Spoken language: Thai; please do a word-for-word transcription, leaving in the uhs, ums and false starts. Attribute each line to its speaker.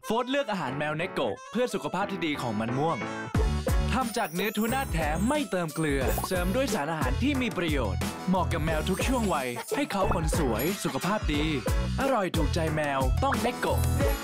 Speaker 1: โฟร์เลือกอาหารแมวเนโกะเพื่อสุขภาพที่ดีของมันม่วงทำจากเนื้อทูน่าแท้ไม่เติมเกลือเสริมด้วยสารอาหารที่มีประโยชน์เหมาะกับแมวทุกช่วงวัยให้เขาขนสวยสุขภาพดีอร่อยถูกใจแมวต้องเนโกะ